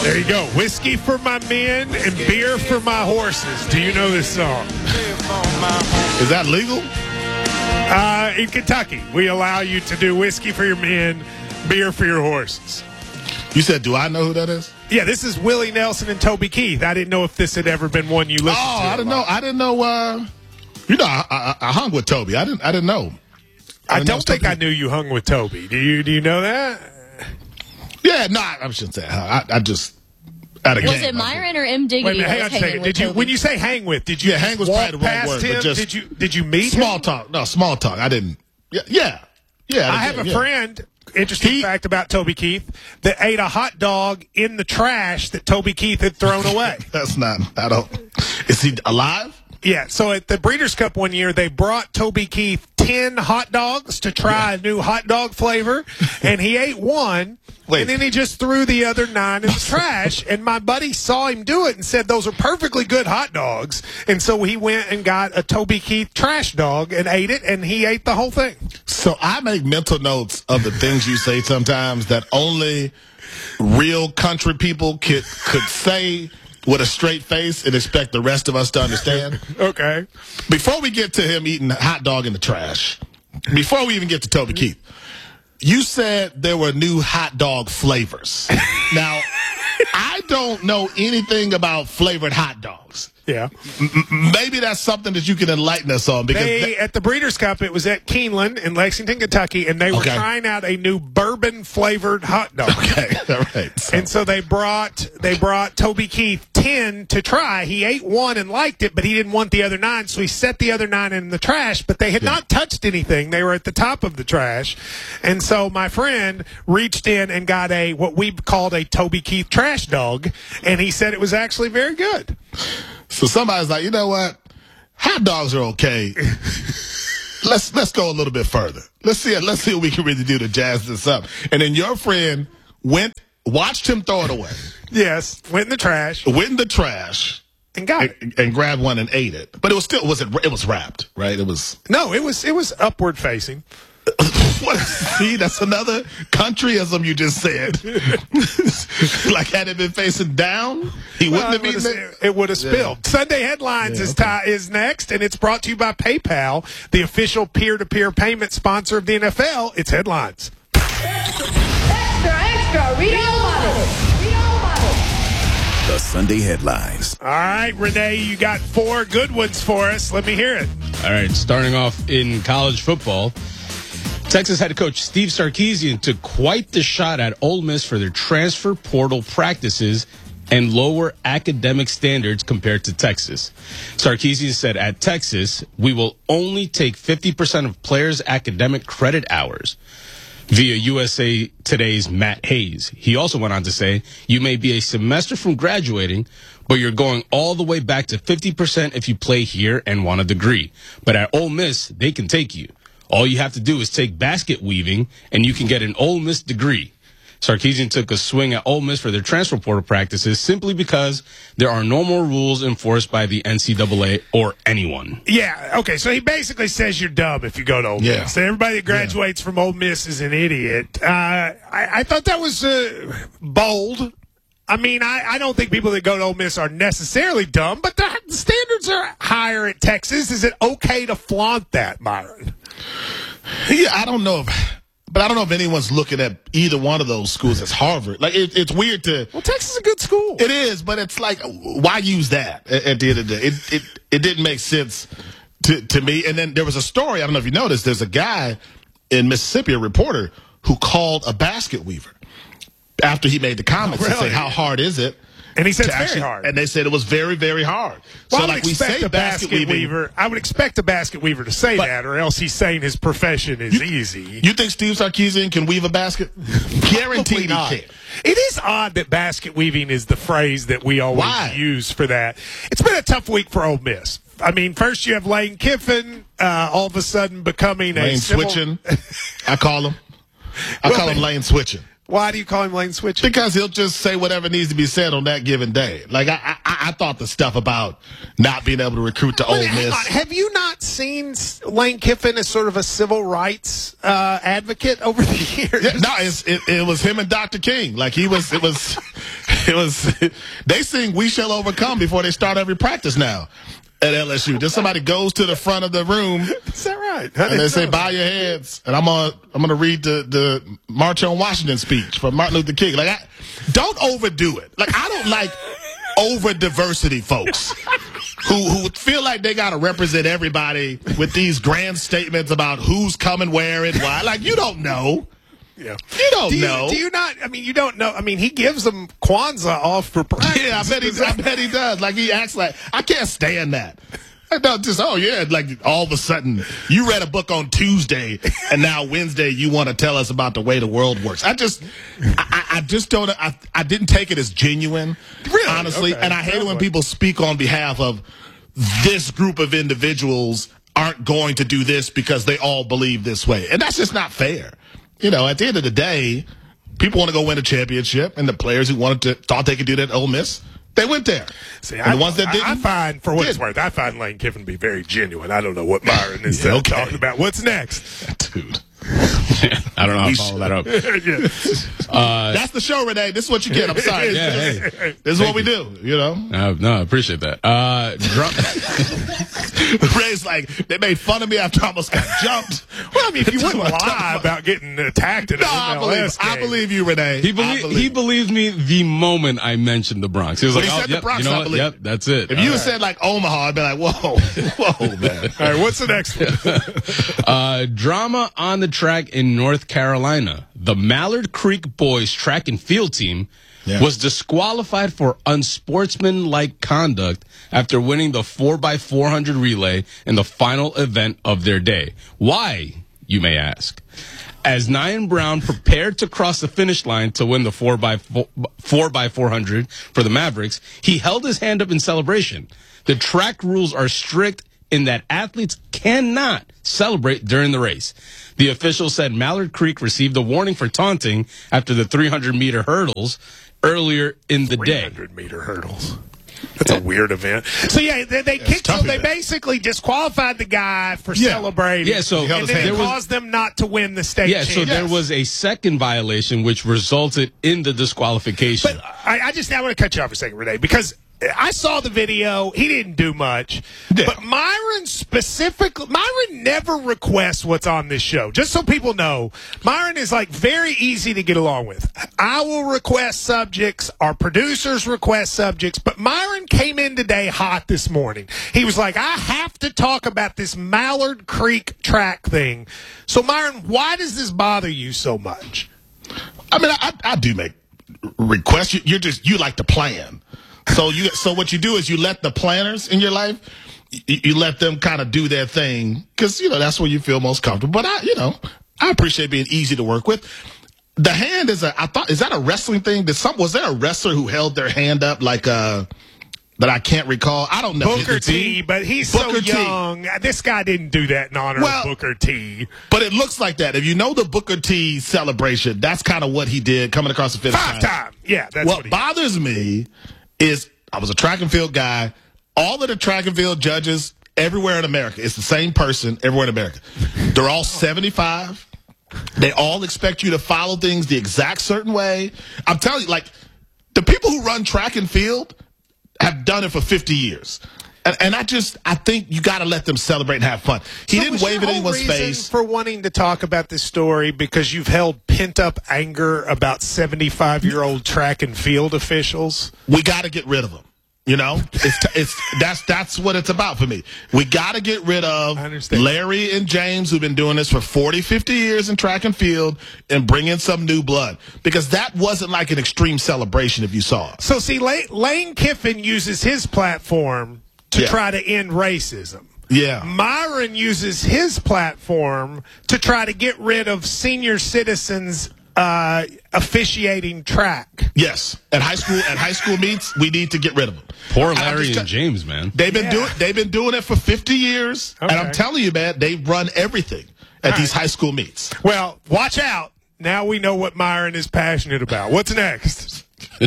There you go. Whiskey for my men and beer for my horses. Do you know this song? Is that legal? In Kentucky, we allow you to do whiskey for your men, beer for your horses. You said, do I know who that is? Yeah, this is Willie Nelson and Toby Keith. I didn't know if this had ever been one you listened to. I didn't know. I didn't know. I hung with Toby. I didn't know. I don't think I knew you hung with Toby. Do you know that? Yeah, no, I shouldn't say. I just at a game. Was it Myron or M. Diggity? Wait a minute, hang on a second. Did you, when you say hang with, did you hang was walk probably the wrong past word, him? but just Did you meet small him? talk? No, small talk. I didn't. Yeah. I have a friend. Interesting fact about Toby Keith that ate a hot dog in the trash that Toby Keith had thrown away. That's not. I don't. Is he alive? Yeah. So at the Breeders' Cup one year, they brought Toby Keith 10 hot dogs to try a new hot dog flavor, and he ate one. Wait. And then he just threw the other 9 in the trash. And my buddy saw him do it and said, those are perfectly good hot dogs. And so he went and got a Toby Keith trash dog and ate it, and he ate the whole thing. So I make mental notes of the things you say sometimes that only real country people could say with a straight face and expect the rest of us to understand. Okay. Before we get to him eating a hot dog in the trash, before we even get to Toby Keith, you said there were new hot dog flavors. Now, I don't know anything about flavored hot dogs. Yeah. Maybe that's something that you can enlighten us on. Because at the Breeders' Cup, it was at Keeneland in Lexington, Kentucky, and they were trying out a new bourbon-flavored hot dog. Okay, all right. So. And so they brought Toby Keith 10 to try. He ate one and liked it, but he didn't want the other 9, so he set the other 9 in the trash, but they had not touched anything. They were at the top of the trash. And so my friend reached in and got what we called a Toby Keith trash dog, and he said it was actually very good. So somebody's like, you know what? Hot dogs are okay. Let's go a little bit further. Let's see what we can really do to jazz this up. And then your friend watched him throw it away. Yes, went in the trash. And got it. And grabbed one and ate it. But it was wrapped, right? It was upward facing. See, that's another countryism you just said. Like, had it been facing down, he wouldn't have eaten it. It would have spilled. Sunday Headlines is next, and it's brought to you by PayPal, the official peer-to-peer payment sponsor of the NFL. It's Headlines. Extra, read all about it. The Sunday Headlines. All right, Renee, you got 4 good ones for us. Let me hear it. All right, starting off in college football. Texas head coach Steve Sarkisian took quite the shot at Ole Miss for their transfer portal practices and lower academic standards compared to Texas. Sarkisian said, at Texas, we will only take 50% of players' academic credit hours. Via USA Today's Matt Hayes. He also went on to say, you may be a semester from graduating, but you're going all the way back to 50% if you play here and want a degree. But at Ole Miss, they can take you. All you have to do is take basket weaving, and you can get an Ole Miss degree. Sarkisian took a swing at Ole Miss for their transfer portal practices simply because there are no more rules enforced by the NCAA or anyone. Yeah, okay, so he basically says you're dumb if you go to Ole Miss. So everybody that graduates from Ole Miss is an idiot. I thought that was bold. I mean, I don't think people that go to Ole Miss are necessarily dumb, but the standards are higher at Texas. Is it okay to flaunt that, Myron? Yeah, I don't know if anyone's looking at either one of those schools as Harvard. Like, it's weird to. Well, Texas is a good school. It is, but it's like, why use that at the end of the day? It didn't make sense to me. And then there was a story. I don't know if you noticed. There's a guy in Mississippi, a reporter, who called a basket weaver after he made the comments and say, how hard is it? And he said it's very hard. And they said it was very, very hard. Well, so, like, we say basket weaver. I would expect a basket weaver to say that, or else he's saying his profession is easy. You think Steve Sarkisian can weave a basket? Guaranteed he can. It is odd that basket weaving is the phrase that we always use for that. It's been a tough week for Ole Miss. I mean, first you have Lane Kiffin all of a sudden becoming Lane switching. I call him. I call him Lane switching. Why do you call him Lane switching? Because he'll just say whatever needs to be said on that given day. Like, I thought the stuff about not being able to recruit to Ole Miss. Have you not seen Lane Kiffin as sort of a civil rights advocate over the years? Yeah, no, it was him and Dr. King. Like, it was It was. They sing "We Shall Overcome" before they start every practice now at LSU. Just somebody goes to the front of the room. Is that right? And they say, "Bow your heads," and I'm gonna read the March on Washington speech from Martin Luther King. Like, don't overdo it. Like, I don't like over diversity folks who feel like they gotta represent everybody with these grand statements about who's coming where and why. Like, you don't know. Yeah. You don't know. Do you not? I mean, you don't know. I mean, he gives them Kwanzaa off for practice. Yeah, I bet he does. Like, he acts like, I can't stand that. I don't just, like all of a sudden you read a book on Tuesday and now Wednesday you want to tell us about the way the world works. I just don't, I didn't take it as genuine, really? Honestly. Okay. And I hate it when people speak on behalf of this group of individuals aren't going to do this because they all believe this way. And that's just not fair. You know, at the end of the day, people want to go win a championship, and the players who thought they could do that at Ole Miss, they went there. See, and the ones that didn't, I find, for what it's worth, I find Lane Kiffin to be very genuine. I don't know what Myron is talking about. What's next? Dude. I don't know how to follow that up. That's the show, Renee. This is what you get. I'm sorry. Yeah, hey. This is what we do, you know? No, I appreciate that. Ray's like, they made fun of me after I almost got jumped. Well, I mean, if you wouldn't lie about getting attacked in an MLS game. I believe you, Renee. He believed me the moment I mentioned the Bronx. He was like, he said the Bronx, you know I what? believe Yep, that's it. If you had said like Omaha, I'd be like, whoa, man. All right, what's the next one? Drama on the track in North Carolina. The Mallard Creek boys track and field team was disqualified for unsportsmanlike conduct after winning the 4x400 relay in the final event of their day. Why, you may ask? As Nyan Brown prepared to cross the finish line to win the 4x400 for the Mavericks, he held his hand up in celebration. The track rules are strict in that athletes cannot celebrate during the race. The official said Mallard Creek received a warning for taunting after the 300-meter hurdles earlier in the day. 300-meter hurdles. That's a weird event. So, yeah, they kicked him. They basically disqualified the guy for celebrating. Yeah, so and then it caused them not to win the state championship. So there was a second violation which resulted in the disqualification. But I want to cut you off for a second, Renee, because I saw the video. He didn't do much. Yeah. But Myron never requests what's on this show. Just so people know, Myron is like very easy to get along with. I will request subjects. Our producers request subjects. But Myron came in today hot this morning. He was like, I have to talk about this Mallard Creek track thing. So, Myron, why does this bother you so much? I mean, I do make requests. You like to plan. So what you do is you let the planners in your life, you let them kind of do their thing because, you know, that's where you feel most comfortable. But I appreciate being easy to work with. The hand is is that a wrestling thing? Was there a wrestler who held their hand up like that I can't recall? I don't know. Booker T, but he's so young. This guy didn't do that in honor of Booker T. But it looks like that. If you know the Booker T celebration, that's kind of what he did coming across the finish line. 5 times. Yeah, that's what he bothers me is I was a track and field guy. All of the track and field judges everywhere in America, it's the same person everywhere in America. They're all 75. They all expect you to follow things the exact certain way. I'm telling you, like, the people who run track and field have done it for 50 years. And I think you got to let them celebrate and have fun. He didn't wave at anyone's face. For wanting to talk about this story because you've held pent-up anger about 75-year-old track and field officials? We got to get rid of them. You know, that's what it's about for me. We got to get rid of Larry and James, who've been doing this for 40, 50 years in track and field, and bring in some new blood. Because that wasn't like an extreme celebration if you saw it. So, see, Lane Kiffin uses his platform to try to end racism. Yeah. Myron uses his platform to try to get rid of senior citizens officiating track. Yes. At high school meets, we need to get rid of them. Poor Larry and James, man. They've been doing it for 50 years. Okay. And I'm telling you, man, they run everything at these high school meets. Well, watch out. Now we know what Myron is passionate about. What's next?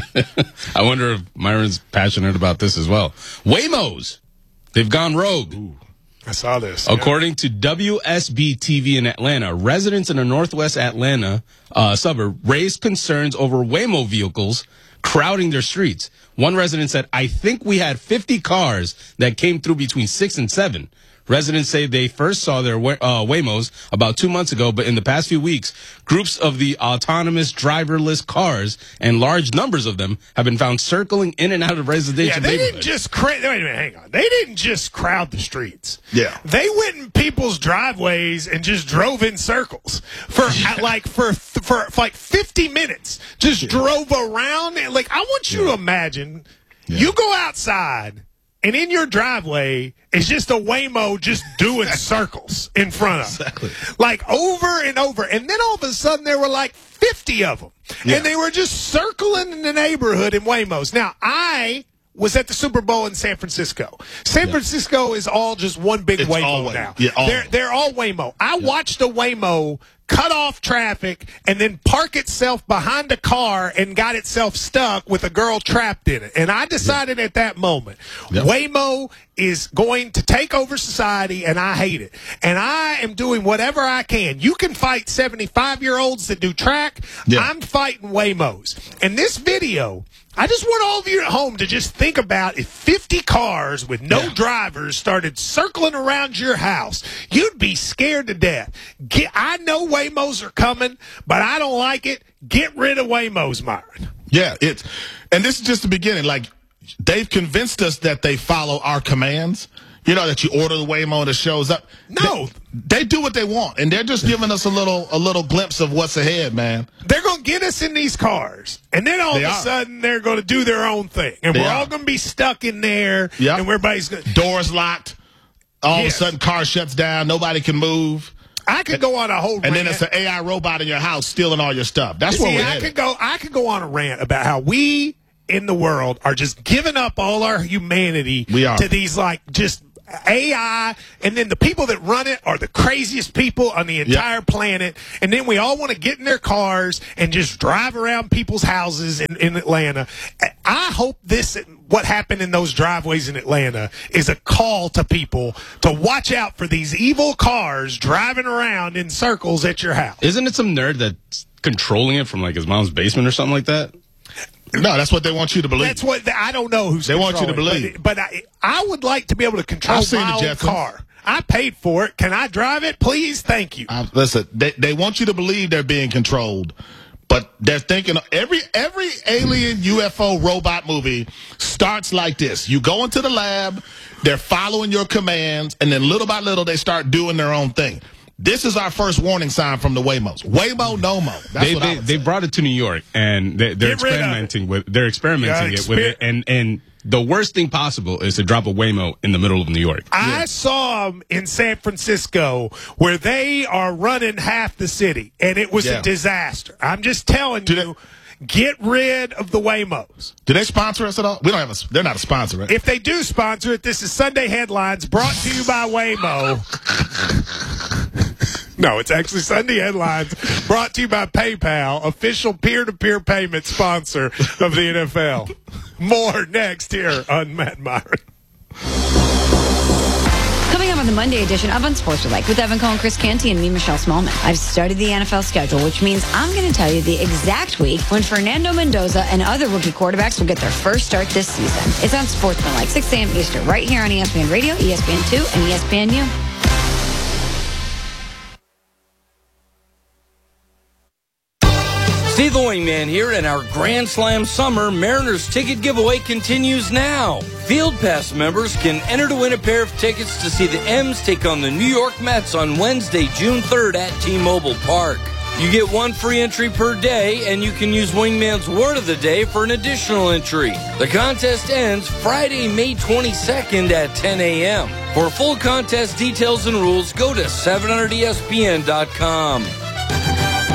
I wonder if Myron's passionate about this as well. Waymos. They've gone rogue. Ooh, I saw this. According to WSB TV in Atlanta, residents in a northwest Atlanta suburb raised concerns over Waymo vehicles crowding their streets. One resident said, "I think we had 50 cars that came through between 6 and 7. Residents say they first saw their Waymos about 2 months ago, but in the past few weeks, groups of the autonomous driverless cars and large numbers of them have been found circling in and out of residential they neighborhoods. didn't just wait a minute, hang on. They didn't just crowd the streets. Yeah. They went in people's driveways and just drove in circles for like 50 minutes. Just drove around. And, like, I want you to imagine you go outside and in your driveway is just a Waymo just doing circles in front of Exactly. like over and over. And then all of a sudden there were like 50 of them. Yeah. And they were just circling in the neighborhood in Waymos. Now, I was at the Super Bowl in San Francisco. San Francisco is all just one big It's Waymo all Waymo. now. Yeah, They're all Waymo. I watched a Waymo cut off traffic and then park itself behind a car and got itself stuck with a girl trapped in it. And I decided at that moment, Waymo is going to take over society, and I hate it. And I am doing whatever I can. You can fight 75-year-olds that do track. Yeah. I'm fighting Waymos. And this video, I just want all of you at home to just think about if 50 cars with no drivers started circling around your house, you'd be scared to death. I know Waymos are coming, but I don't like it. Get rid of Waymos, Myron. Yeah, and this is just the beginning. Like, they've convinced us that they follow our commands. You know, that you order the Waymo and it shows up. No. They do what they want, and they're just giving us a little glimpse of what's ahead, man. They're going to get us in these cars, and then all of a sudden they're going to do their own thing, and we're all going to be stuck in there, and everybody's going to... Doors locked. All of a sudden, car shuts down. Nobody can move. I could go on a whole rant. And then it's an AI robot in your house stealing all your stuff. That's where we're headed. I could go on a rant about how we in the world are just giving up all our humanity to these, like, just AI, and then the people that run it are the craziest people on the entire planet, and then we all want to get in their cars and just drive around people's houses in Atlanta. I hope what happened in those driveways in Atlanta is a call to people to watch out for these evil cars driving around in circles at your house. Isn't it some nerd that's controlling it from, like, his mom's basement or something like that? No, that's what they want you to believe. That's what I don't know who's. They want you to believe. But I would like to be able to control my own car. I paid for it. Can I drive it, please? Thank you. Listen, they want you to believe they're being controlled, but they're thinking every alien UFO robot movie starts like this. You go into the lab, they're following your commands, and then little by little they start doing their own thing. This is our first warning sign from the Waymos. Waymo, no mo. They brought it to New York, and they're experimenting with it. And the worst thing possible is to drop a Waymo in the middle of New York. I saw them in San Francisco where they are running half the city, and it was a disaster. I'm just telling you. Get rid of the Waymos. Do they sponsor us at all? We don't have they're not a sponsor, right? If they do sponsor it, this is Sunday Headlines brought to you by Waymo. No, it's actually Sunday Headlines brought to you by PayPal, official peer-to-peer payment sponsor of the NFL. More next here on Matt Myron. Coming up on the Monday edition of Unsportsmanlike with Evan Cohen, Chris Canty, and me, Michelle Smallman. I've studied the NFL schedule, which means I'm going to tell you the exact week when Fernando Mendoza and other rookie quarterbacks will get their first start this season. It's Unsportsmanlike, 6 a.m. Eastern, right here on ESPN Radio, ESPN2, and ESPNU. Steve the Wingman here, and our Grand Slam Summer Mariners ticket giveaway continues now. Field Pass members can enter to win a pair of tickets to see the M's take on the New York Mets on Wednesday, June 3rd at T-Mobile Park. You get one free entry per day, and you can use Wingman's Word of the Day for an additional entry. The contest ends Friday, May 22nd at 10 a.m. For full contest details and rules, go to 700ESPN.com.